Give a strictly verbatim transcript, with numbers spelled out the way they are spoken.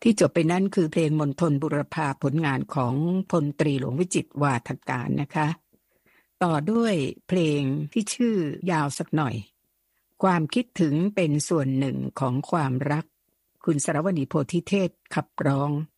ที่จบไปนั่นคือเพลงมณฑลบุรพาผลงานของพลตรีหลวงวิจิตรวาทการนะคะต่อด้วยเพลงที่ชื่อยาวสักหน่อยความคิดถึงเป็นส่วนหนึ่งของความรักคุณสรวณีโพธิเทศขับร้อง